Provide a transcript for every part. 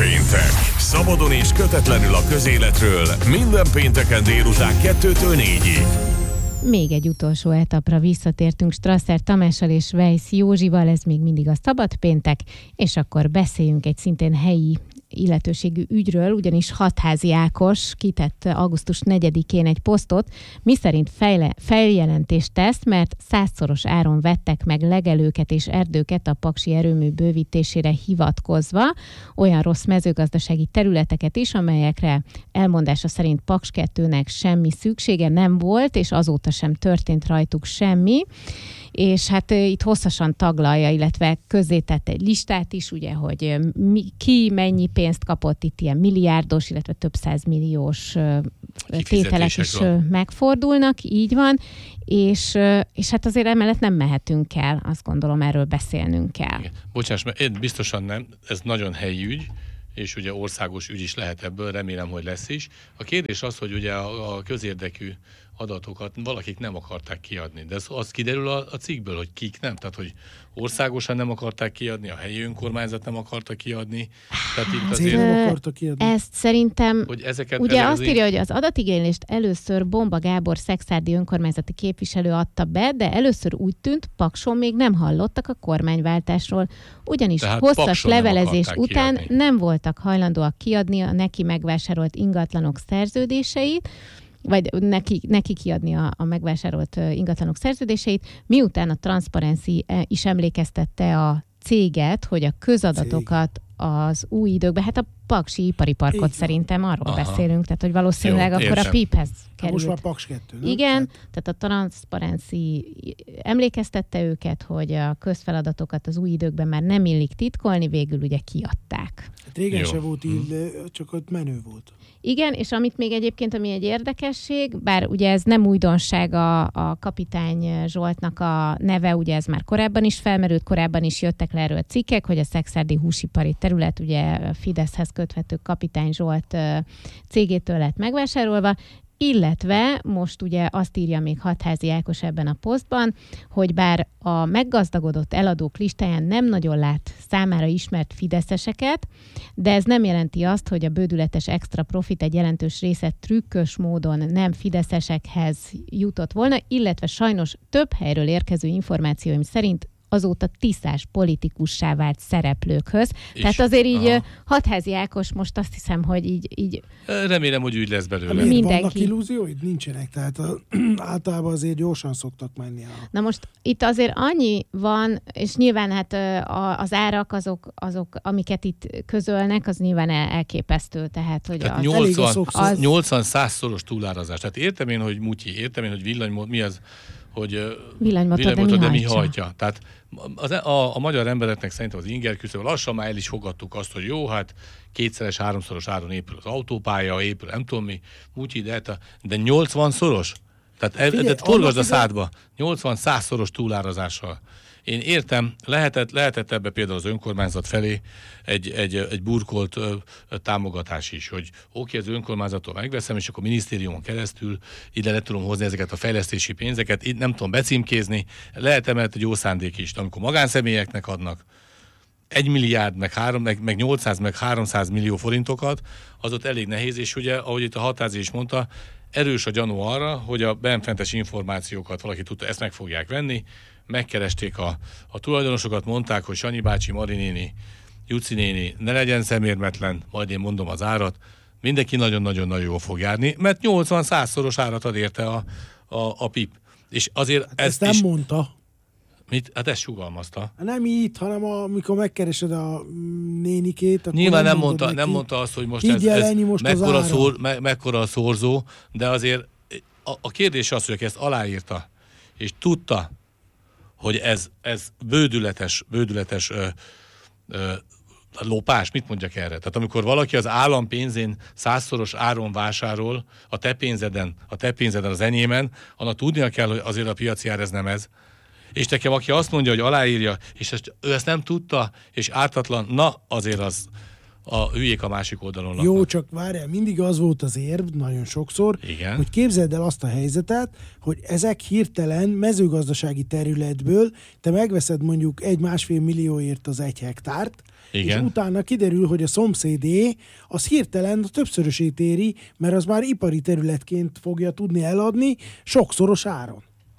Péntek. Szabadon és kötetlenül a közéletről minden pénteken délután 2-től 4-ig. Még egy utolsó etapra visszatértünk Strasser Tamással és Weisz Józsival, ez még mindig a Szabad Péntek, és akkor beszéljünk egy szintén helyi illetőségű ügyről, ugyanis Hatházi Ákos kitett augusztus 4-én egy posztot, miszerint feljelentést tesz, mert 100-szoros áron vettek meg legelőket és erdőket a paksi erőmű bővítésére hivatkozva, olyan rossz mezőgazdasági területeket is, amelyekre elmondása szerint Paks 2-nek semmi szüksége nem volt, és azóta sem történt rajtuk semmi. És hát itt hosszasan taglalja, illetve közzétett egy listát is, ugye, hogy ki mennyi pénzt kapott, itt ilyen milliárdos, illetve több százmilliós tételek is megfordulnak, így van, és hát azért emellett nem mehetünk el, azt gondolom, erről beszélnünk kell. Igen. Bocsáss, mert én biztosan nem, ez nagyon helyi ügy, és ugye országos ügy is lehet ebből, remélem, hogy lesz is. A kérdés az, hogy ugye a közérdekű adatokat valakik nem akarták kiadni, de az kiderül a cikkből, hogy kik nem, tehát hogy országosan nem akarták kiadni, a helyi önkormányzat nem akarta kiadni. Tehát itt azért nem akarta kiadni. Ezt szerintem, hogy ezeket ugye azt írja, hogy az adatigénylést először Bomba Gábor szekszárdi önkormányzati képviselő adta be, de először úgy tűnt, Pakson még nem hallottak a kormánywáltásról, ugyanis tehát hosszas Pakson levelezés után kiadni. Nem voltak hajlandóak kiadni a neki megvásárolt ingatlanok szerződéseit, vagy neki kiadni a megvásárolt ingatlanok szerződéseit, miután a Transparency is emlékeztette a céget, hogy a közadatokat az új időkben, hát a Paksi Ipari Parkot szerintem arról beszélünk, tehát hogy valószínűleg jó, akkor a PIP-hez került. Most már Paks 2, nem? Igen, tehát a Transparency emlékeztette őket, hogy a közfeladatokat az új időkben már nem illik titkolni, végül ugye kiadták. Hát régen se volt így, csak ott menő volt. Igen, és amit még egyébként, ami egy érdekesség, bár ugye ez nem újdonság a Kapitány Zsoltnak a neve, ugye ez már korábban is felmerült, korábban is jöttek le erről cikkek, hogy a szekszárdi húsipari terület ugye Fideszhez köthető Kapitány Zsolt cégétől lett megvásárolva, illetve most ugye azt írja még Hatházi Ákos ebben a posztban, hogy bár a meggazdagodott eladók listáján nem nagyon lát számára ismert fideszeseket, de ez nem jelenti azt, hogy a bődületes extra profit egy jelentős része trükkös módon nem fideszesekhez jutott volna, illetve sajnos több helyről érkező információim szerint azóta tisztás politikussá vált szereplőkhöz. És, tehát azért így Hatházi Ákos most azt hiszem, hogy így remélem, hogy úgy lesz belőle. Mindenki. Vannak illúzióid? Nincsenek, tehát általában azért gyorsan szoktak menni. Na most itt azért annyi van, és nyilván hát az árak azok, amiket itt közölnek, az nyilván elképesztő. Tehát, hogy tehát 80-100-szoros túlárazás. Tehát értem én, hogy mutyi, értem én, hogy villanymotor, mi az, hogy villanymotor, de mi hajtja. Tehát a magyar embereknek szerintem az inger küszöb, lassan már el is fogadtuk azt, hogy jó, hát 2-szeres, 3-szoros áron épül az autópálya, épül nem tudom mi, úgyhogy de 80-szoros? Tehát forgasd a szádba, 80-100-szoros túlárazással. Én értem, lehetett ebbe például az önkormányzat felé egy burkolt támogatás is, hogy oké, az önkormányzattól megveszem, és akkor minisztériumon keresztül ide le tudom hozni ezeket a fejlesztési pénzeket, itt nem tudom becímkézni, lehet emellett egy jó szándék is, de amikor magánszemélyeknek adnak 1 milliárd, meg 800, meg 300 millió forintokat, az ott elég nehéz, és ugye, ahogy itt a Hatházi is mondta, erős a gyanú arra, hogy a benfentes információkat valaki tudta, ezt meg fogják venni, megkeresték a tulajdonosokat, mondták, hogy Sanyi bácsi, Mari néni, Juci néni, ne legyen szemérmetlen, majd én mondom az árat, mindenki nagyon-nagyon jól fog járni, mert 80-100-szoros árat ad érte a PIP. És azért hát ezt nem is mondta. Mit? Hát ezt sugalmazta. Nem így, hanem amikor megkeresed a nénikét, akkor nyilván nem mondta azt, hogy most ez mekkora a szorzó, de azért a kérdés az, hogy ezt aláírta, és tudta, hogy ez bődületes lopás, mit mondjak erre? Tehát amikor valaki az állam pénzén 100-szoros áron vásárol, a te pénzeden az enyémen, annak tudnia kell, hogy azért a piaci ár ez nem ez. És nekem, aki azt mondja, hogy aláírja, és ő ezt nem tudta, és ártatlan, na azért a hülyék a másik oldalon laknak. Jó, csak várjál, mindig az volt az érv, nagyon sokszor, igen, hogy képzeld el azt a helyzetet, hogy ezek hirtelen mezőgazdasági területből te megveszed mondjuk 1,5 millióért az 1 hektárt, igen, és utána kiderül, hogy a szomszédé az hirtelen a többszörösét éri, mert az már ipari területként fogja tudni eladni sokszoros áron.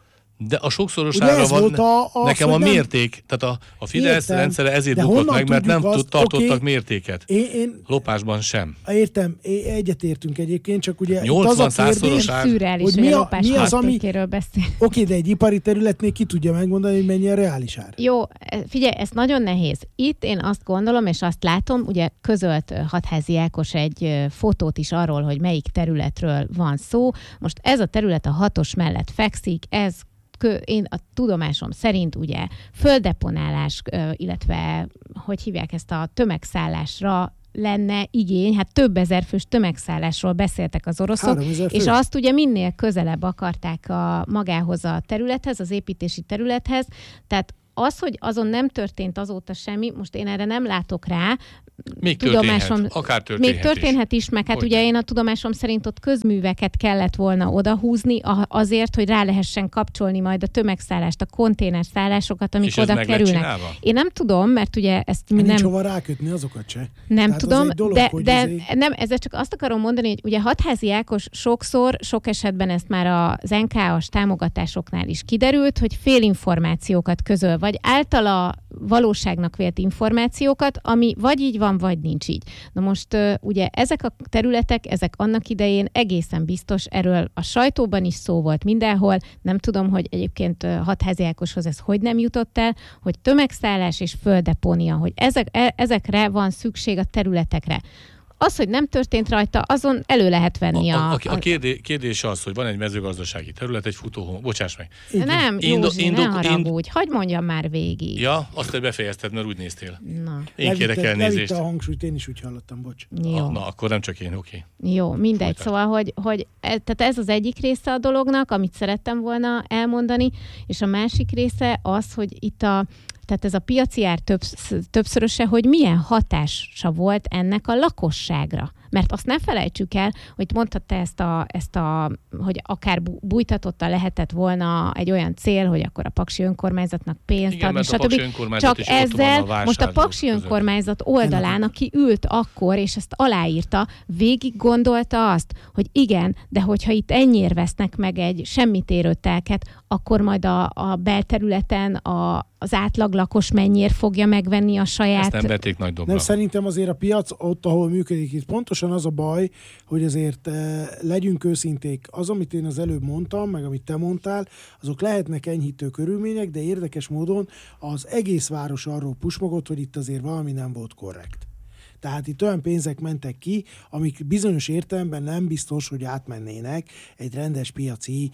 De a sokszoros ára van nekem a mérték. Tehát a Fidesz rendszere ezért bukott meg, mert nem tartottak mértéket. Lopásban sem. Értem, egyetértünk egyébként, csak ugye 80-100-szoros ár. Szürreális, hogy a lopás mértékéről beszél. Oké, de egy ipari területnél ki tudja megmondani, hogy mennyi a reális ár. Jó, figyelj, ez nagyon nehéz. Itt én azt gondolom, és azt látom, ugye közölt Hatházi Ákos egy fotót is arról, hogy melyik területről van szó. Most ez a terület a 6-os mellett fekszik, ez én a tudomásom szerint ugye földdeponálás, illetve hogy hívják ezt a tömegszállásra lenne igény, hát több ezer fős tömegszállásról beszéltek az oroszok, és azt ugye minél közelebb akarták magához a területhez, az építési területhez, tehát az, hogy azon nem történt azóta semmi, most én erre nem látok rá, még történhet, akár történhet még történhet is, meg hát hogy ugye én a tudomásom szerint ott közműveket kellett volna odahúzni azért, hogy rá lehessen kapcsolni majd a tömegszállást, a konténerszállásokat, amik oda kerülnek. Én nem tudom, mert ugye ezt nem... Nincs hova rákötni azokat se. Nem tehát tudom, dolog, de nem, ezzel csak azt akarom mondani, hogy ugye Hatházi Ákos sok esetben ezt már az NK-as támogatásoknál is kiderült, hogy félinformációkat közöl, vagy általa valóságnak vélt információkat, ami vagy így van, vagy nincs így. Na most ugye ezek a területek, ezek annak idején egészen biztos, erről a sajtóban is szó volt mindenhol, nem tudom, hogy egyébként Hatházi Ákoshoz ez hogy nem jutott el, hogy tömegszállás és földdepónia, hogy ezekre van szükség a területekre. Az, hogy nem történt rajta, azon elő lehet venni a kérdés az, hogy van egy mezőgazdasági terület, egy futóhó. Bocsáss meg. Nem, Józsi, ne haragudj. Hadd mondjam már végig. Ja, azt te befejezted, mert úgy néztél. Na. Én kérek elnézést. Levitte a hangsúlyt, én is úgy hallottam, bocs. Jó. Na, akkor nem csak én, oké. Jó, mindegy. Szóval, hogy tehát ez az egyik része a dolognak, amit szerettem volna elmondani, és a másik része az, hogy itt tehát ez a piaci ár többszöröse, hogy milyen hatása volt ennek a lakosságra. Mert azt ne felejtsük el, hogy mondtad te ezt hogy akár bújtatottan lehetett volna egy olyan cél, hogy akkor a paksi önkormányzatnak pénzt adni, stb. Csak ezzel most a paksi önkormányzat oldalán, aki ült akkor, és ezt aláírta, végig gondolta azt, hogy igen, de hogyha itt ennyire vesznek meg egy semmit érő telket, akkor majd a belterületen az átlag lakos mennyire fogja megvenni a saját... Ezt nem vették nagy dobra. Nem, szerintem azért a piac ott, ahol működik, itt pontosan az a baj, hogy azért legyünk őszinték. Az, amit én az előbb mondtam, meg amit te mondtál, azok lehetnek enyhítő körülmények, de érdekes módon az egész város arról pusmogott, hogy itt azért valami nem volt korrekt. Tehát itt olyan pénzek mentek ki, amik bizonyos értelemben nem biztos, hogy átmennének egy rendes piaci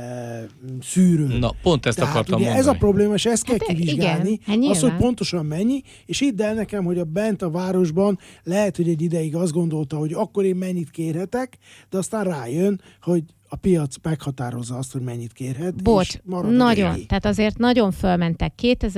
szűrőn. Na, pont ezt tehát akartam ugye mondani. Ez a probléma, és ezt kell kivizsgálni. Igen, az, hogy pontosan mennyi, és hidd el nekem, hogy bent a városban lehet, hogy egy ideig azt gondolta, hogy akkor én mennyit kérhetek, de aztán rájön, hogy a piac meghatározza azt, hogy mennyit kérhet. Bocs, nagyon. Tehát azért nagyon fölmentek.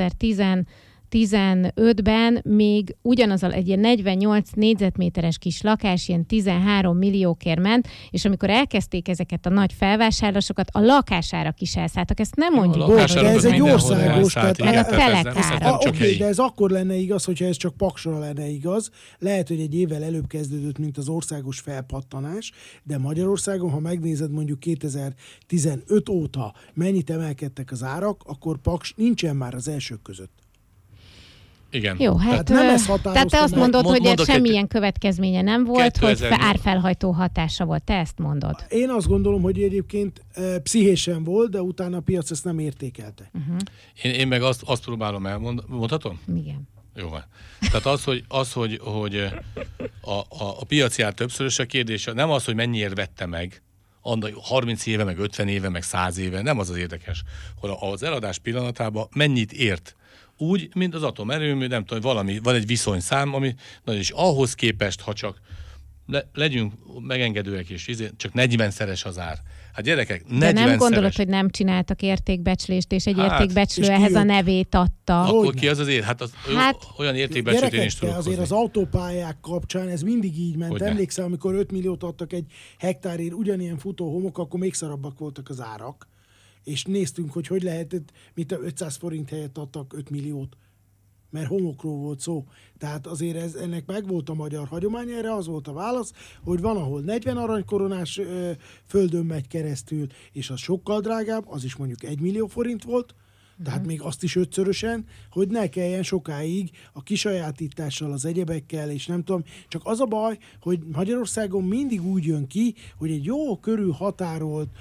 2015-ben még ugyanaz egy ilyen 48 négyzetméteres kis lakás ilyen 13 milliókért ment, és amikor elkezdték ezeket a nagy felvásárlásokat, a lakásárak is elszálltak. Ezt nem mondjuk. Bocs, de ez egy országos, meg a telekára. Oké, de ez akkor lenne igaz, hogyha ez csak Paksra lenne igaz. Lehet, hogy egy évvel előbb kezdődött, mint az országos felpattanás, de Magyarországon, ha megnézed mondjuk 2015 óta mennyit emelkedtek az árak, akkor Paks nincsen már az elsők között. Igen. Jó, hát tehát te azt mondod, hogy semmilyen következménye nem volt, hogy árfelhajtó hatása volt. Te ezt mondod. Én azt gondolom, hogy egyébként pszichésen volt, de utána a piac ezt nem értékelte. Én meg azt próbálom mondhatom? Igen. Jó van. Tehát hogy a piaci ár többszörös a kérdése, nem az, hogy mennyiért vette meg, 30 éve, meg 50 éve, meg 100 éve, nem az érdekes, hogy az eladás pillanatában mennyit ért. Úgy, mint az atomerőmű, nem tudom, van egy viszonyszám, ami és ahhoz képest, ha csak legyünk megengedőek, és csak 40-szeres az ár. Hát gyerekek, 40-szeres. De nem gondolod, hogy nem csináltak értékbecslést, és egy értékbecslő ehhez a nevét adta. Akkor ki az ér? Hát olyan értékbecslőt én is tudok azért hozni. Az autópályák kapcsán ez mindig így ment. Hogyne? Emlékszel, amikor 5 milliót adtak egy hektárért ugyanilyen futóhomok, akkor még szarabbak voltak az árak. És néztünk, hogy lehetett, mint 500 forint helyett adtak 5 milliót. Mert homokról volt szó. Tehát azért ennek megvolt a magyar hagyomány, erre az volt a válasz, hogy van, ahol 40 aranykoronás földön megy keresztül, és az sokkal drágább, az is mondjuk 1 millió forint volt, tehát még azt is 5-szörösen, hogy ne kelljen sokáig a kisajátítással, az egyebekkel, és nem tudom. Csak az a baj, hogy Magyarországon mindig úgy jön ki, hogy egy jó körül határolt,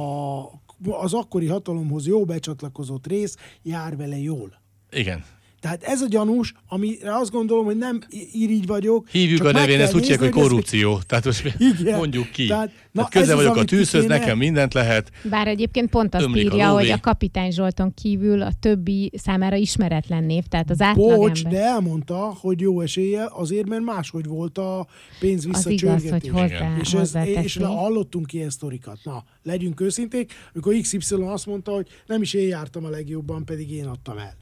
az akkori hatalomhoz jó becsatlakozott rész jár vele jól. Igen. Tehát ez a gyanús, amire azt gondolom, hogy nem irigy vagyok. Hívjuk a nevén, ezt úgy hívják, hogy korrupció. Tehát most mondjuk ki. Tehát közel vagyok a tűzhöz, nekem mindent lehet. Bár egyébként pont azt írja, hogy a Kapitány Zsolton kívül a többi számára ismeretlen név, tehát az átlagember. Bocs, de elmondta, hogy jó esélye azért, mert máshogy volt a pénz visszacsörgetés. Az igaz, hogy és hallottunk ilyen sztorikat. Na, legyünk őszinték, amikor XY azt mondta, hogy nem is én jártam a legjobban, pedig én adtam el.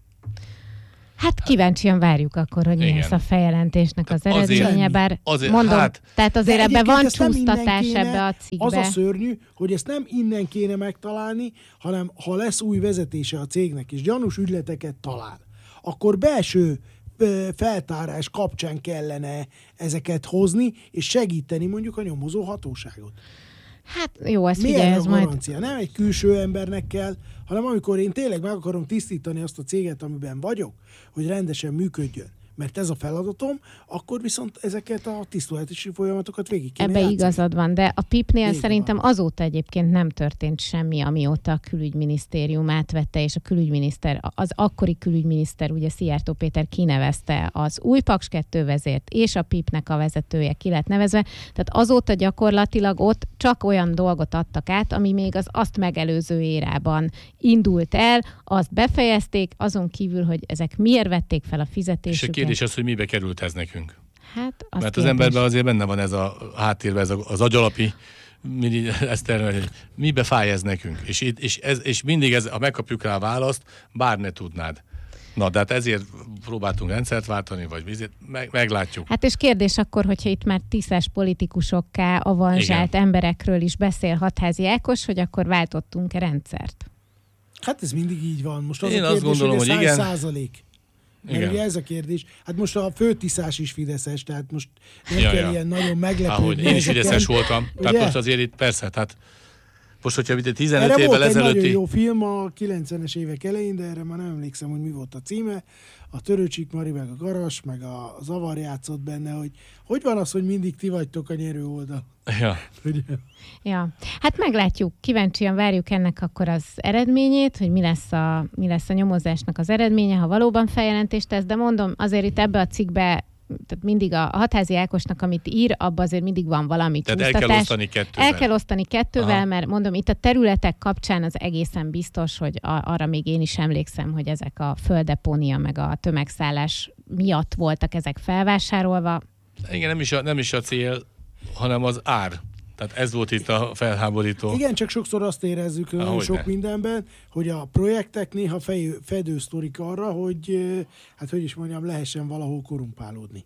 Hát kíváncsian várjuk akkor, hogy mi lesz a feljelentésnek az eredménye, bár mondom, tehát azért ebben van csúsztatás ebbe a cikkbe. Az a szörnyű, hogy ezt nem innen kéne megtalálni, hanem ha lesz új vezetése a cégnek, és gyanús ügyleteket talál, akkor belső feltárás kapcsán kellene ezeket hozni, és segíteni mondjuk a nyomozó hatóságot. Hát jó, ezt figyelj, ez majd... Nem egy külső embernek kell, hanem amikor én tényleg meg akarom tisztítani azt a céget, amiben vagyok, hogy rendesen működjön, mert ez a feladatom, akkor viszont ezeket a tisztulatási folyamatokat végig kéne játszani. Ebbe igazad van, de a PIP-nél szerintem azóta egyébként nem történt semmi, amióta a külügyminisztérium átvette, és a külügyminiszter, az akkori külügyminiszter, ugye Szijjártó Péter kinevezte az új Paks 2 vezért, és a PIP-nek a vezetője ki lett nevezve, tehát azóta gyakorlatilag ott csak olyan dolgot adtak át, ami még az azt megelőző érában indult el, azt befejezték, azon kívül, hogy ezek miért vették fel a fizetésüket. Kérdés az, hogy mibe került ez nekünk. Hát, mert az emberben azért benne van ez a háttérben, ez az agyalapi, hogy mibe fáj ez nekünk. És mindig ha megkapjuk rá a választ, bár ne tudnád. Na, de hát ezért próbáltunk rendszert váltani, vagy meglátjuk. Hát és kérdés akkor, hogyha itt már tisztes politikusokká avanzsált emberekről is beszél Hatházi Ákos, hogy akkor váltottunk-e rendszert? Hát ez mindig így van. Most az én a kérdés, azt gondolom, hogy igen. 100%. Mert ugye ez a kérdés. Hát most a főtiszás is fideszes, tehát most nem kell ilyen nagyon meglepődni. Én is fideszes voltam. Ugye? Tehát most azért itt persze, tehát most, hogyha 15 erre évvel ezelőtti... Volt egy nagyon jó film a 90-es évek elején, de erre már nem emlékszem, hogy mi volt a címe. A Törőcsik Mari, meg a Garas, meg a Zavar játszott benne, hogy van az, hogy mindig ti vagytok a nyerő oldal. Ja. Ja. Hát meglátjuk, kíváncsian várjuk ennek akkor az eredményét, hogy mi lesz a nyomozásnak az eredménye, ha valóban feljelentést tesz, de mondom, azért itt ebbe a cikkbe, tehát mindig a Hatházi Ákosnak, amit ír, abban azért mindig van valami csúsztatás. Tehát el kell osztani kettővel. El kell osztani kettővel, mert mondom, itt a területek kapcsán az egészen biztos, hogy arra még én is emlékszem, hogy ezek a földdepónia meg a tömegszállás miatt voltak ezek felvásárolva. Igen, nem is a cél, hanem az ár. Tehát ez volt itt a felháborító. Igen, csak sokszor azt érezzük sok mindenben, hogy a projektek néha fedő sztorik arra, hogy hát hogy is mondjam, lehessen valahol korumpálódni.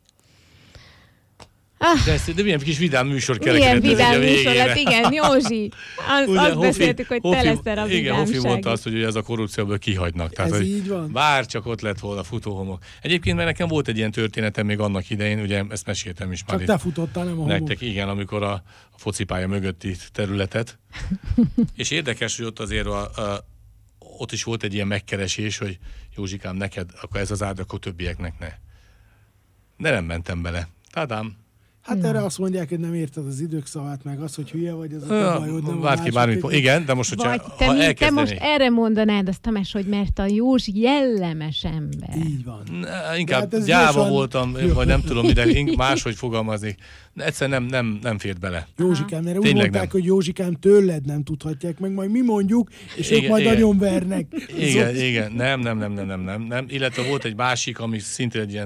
De milyen kis vidám műsor kellett. Milyen vidám műsor lett, igen, Józsi. Azt beszéltük, hogy te leszel a vidámság. Igen, Hofi mondta azt, hogy ez a korrupcióból kihagynak. Tehát, ez hogy így van. Bár csak ott lett volna futóhomok. Egyébként mert nekem volt egy ilyen történetem még annak idején, ugye ezt meséltem is már. Csak te futottál, nem a homok. Nektek, igen, amikor a focipálya mögötti területet. És érdekes, hogy ott azért ott is volt egy ilyen megkeresés, hogy Józsikám, neked, akkor ez az árd, akkor többieknek ne. De nem mentem bele. Tadám. Hát erre azt mondják, hogy nem érted az idők szavát, meg az, hogy hülye vagy, az a bajod, nem bárki bármit. Igen, de most, hogyha te most erre mondanád azt, Tamás, hogy mert a Józsi jellemes ember. Így van. Inkább hát gyáva voltam, vagy nem tudom, de máshogy fogalmazni. Egyszerűen nem fért bele. Józsikám, mert úgy mondták, hogy Józsikám, tőled nem tudhatják meg, majd mi mondjuk, és ők majd nagyon vernek. Igen, nem. Illetve volt egy másik, ami szintén egy ilyen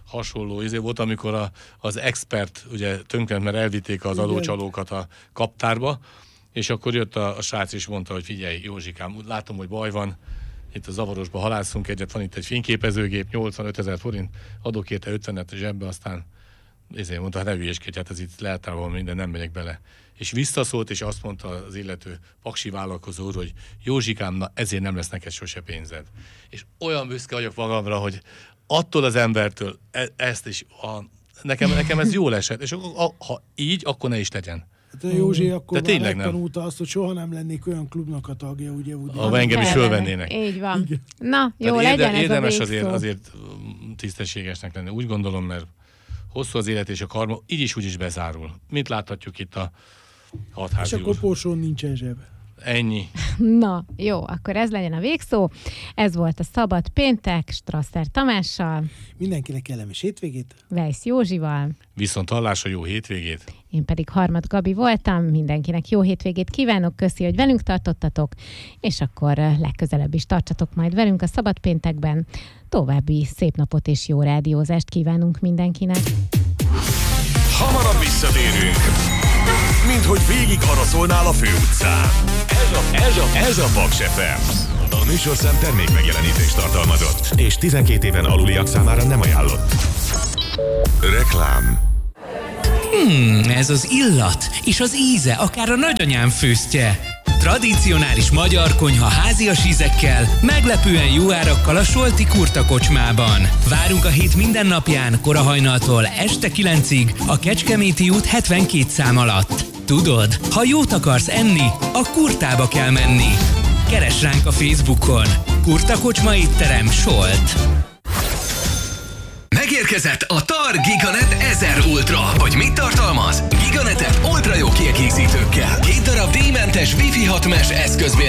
hasonló volt, amikor az expert ugye tönkrement, mert elvitték az adócsalókat a kaptárba, és akkor jött a srác és mondta, hogy figyelj Józsikám, látom, hogy baj van, itt a Zavarosba halászunk egyet, van itt egy fényképezőgép, 85 000 forint, adok érte 50-et zsebbe, aztán ezért mondta, hát ne hülyéskedj, hát ez itt lehet valami minden, nem megyek bele. És visszaszólt, és azt mondta az illető paksi vállalkozó úr, hogy Józsikám, na ezért nem lesz neked sose pénzed. És olyan büszke vagyok magamra, hogy attól az embertől ezt is, nekem ez jól esett, és ha így, akkor ne is legyen. Hát Józsi akkor már megtanulta azt, hogy soha nem lennék olyan klubnak a tagja, ugye? Ha engem is fölvennének. Így van. Igen. Na, jó, tehát legyen érdemes ez a azért tisztességesnek lenni. Úgy gondolom, mert hosszú az élet és a karma, így is úgy is bezárul. Mint láthatjuk itt a hatházi úr. És a koporsón nincsen zseb. Ennyi. Na, jó, akkor ez legyen a végszó. Ez volt a Szabad Péntek Strasser Tamással. Mindenkinek kellemes hétvégét. Weiss Józsival. Viszont hallásra, jó hétvégét. Én pedig Harmat Gabi voltam. Mindenkinek jó hétvégét kívánok. Köszi, hogy velünk tartottatok. És akkor legközelebb is tartsatok majd velünk a Szabad Péntekben. További szép napot és jó rádiózást kívánunk mindenkinek. Hamarabb visszatérünk. Minthogy végig haraszolnál a főutcán. Ez a Paks FM. A műsorszám termék megjelenítést tartalmazott, és 12 éven aluliak számára nem ajánlott. Reklám. Ez az illat és az íze, akár a nagyanyám főztje. Tradicionális magyar konyha házias ízekkel, meglepően jó árakkal a Solti Kurta kocsmában. Várunk a hét minden napján, korahajnaltól este 9-ig, a Kecskeméti út 72 szám alatt. Tudod, ha jót akarsz enni, a Kurtába kell menni. Keress ránk a Facebookon. Kurta Kocsma étterem Solt. Megérkezett a TAR Giganet 1000 Ultra. Hogy mit tartalmaz? Giganetet ultra jó kiegészítőkkel, 2 darab díjmentes Wi-Fi 6 mesh eszközbér